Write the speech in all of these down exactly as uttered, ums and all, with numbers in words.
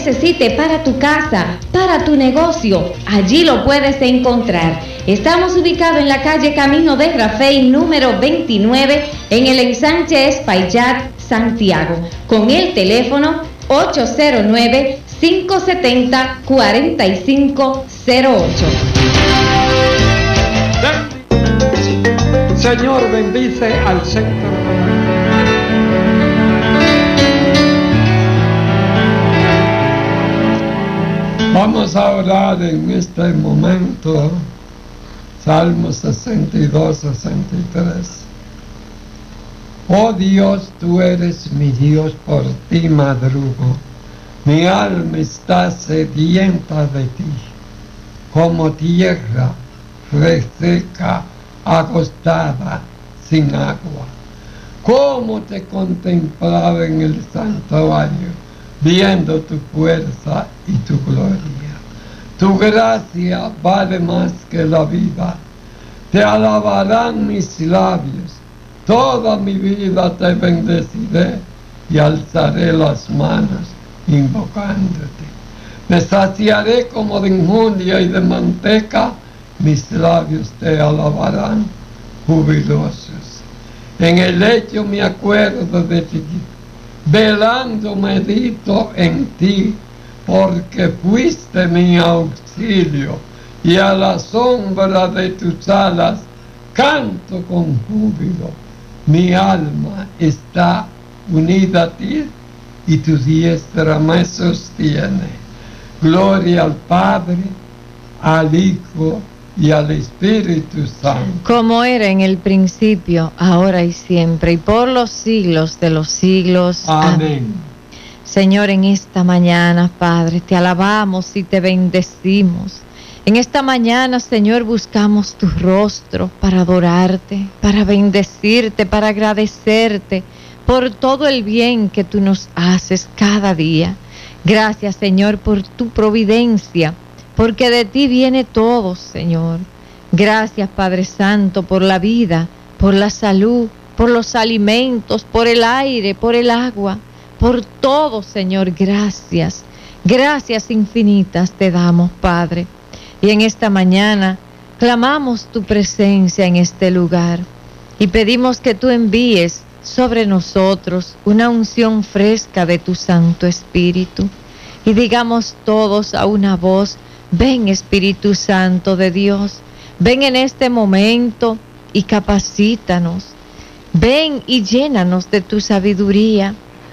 necesite para tu casa, para tu negocio, allí lo puedes encontrar. Estamos ubicados en la calle Camino de Rafey, número veintinueve, en el ensanche Espaillat, Santiago, con el teléfono ocho cero nueve, cinco siete cero, cuatro cinco cero ocho. Señor, bendice al centro. Vamos a orar en este momento. Salmo sesenta y dos, sesenta y tres. Oh Dios, tú eres mi Dios, por ti madrugo. Mi alma está sedienta de ti, como tierra reseca, agostada, sin agua. ¿Cómo te contemplaba en el santuario, viendo tu fuerza y tu gloria? Tu gracia vale más que la vida. Te alabarán mis labios. Toda mi vida te bendeciré y alzaré las manos invocándote. Me saciaré como de enjundia y de manteca. Mis labios te alabarán jubilosos. En el lecho me acuerdo de ti. Velando medito en ti, porque fuiste mi auxilio, y a la sombra de tus alas canto con júbilo. Mi alma está unida a ti, y tu diestra me sostiene. Gloria al Padre, al Hijo y al Espíritu Santo. Como era en el principio, ahora y siempre, y por los siglos de los siglos. Amén. Amén. Señor, en esta mañana, Padre, te alabamos y te bendecimos. En esta mañana, Señor, buscamos tu rostro para adorarte, para bendecirte, para agradecerte por todo el bien que tú nos haces cada día. Gracias, Señor, por tu providencia, porque de ti viene todo, Señor. Gracias, Padre Santo, por la vida, por la salud, por los alimentos, por el aire, por el agua, por todo, Señor. Gracias. Gracias infinitas te damos, Padre. Y en esta mañana clamamos tu presencia en este lugar y pedimos que tú envíes sobre nosotros una unción fresca de tu Santo Espíritu. Y digamos todos a una voz: ven, Espíritu Santo de Dios, ven en este momento y capacítanos. Ven y llénanos de tu sabiduría.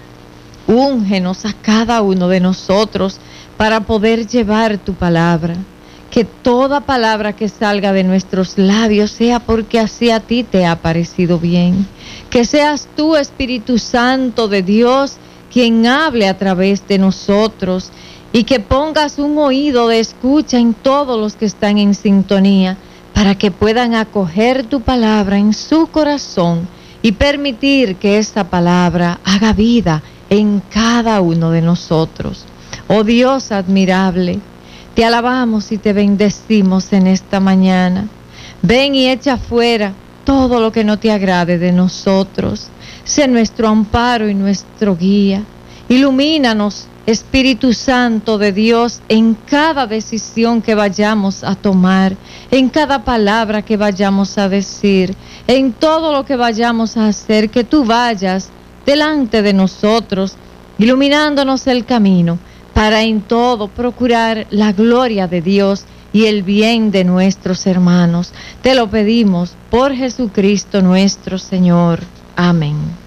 Úngenos a cada uno de nosotros para poder llevar tu palabra. Que toda palabra que salga de nuestros labios sea porque así a ti te ha parecido bien. Que seas tú, Espíritu Santo de Dios, quien hable a través de nosotros, y que pongas un oído de escucha en todos los que están en sintonía, para que puedan acoger tu palabra en su corazón y permitir que esa palabra haga vida en cada uno de nosotros. Oh Dios admirable, te alabamos y te bendecimos en esta mañana. Ven y echa fuera todo lo que no te agrade de nosotros. Sé nuestro amparo y nuestro guía. Ilumínanos, Espíritu Santo de Dios, en cada decisión que vayamos a tomar, en cada palabra que vayamos a decir, en todo lo que vayamos a hacer, que tú vayas delante de nosotros, iluminándonos el camino, para en todo procurar la gloria de Dios y el bien de nuestros hermanos. Te lo pedimos por Jesucristo nuestro Señor. Amén.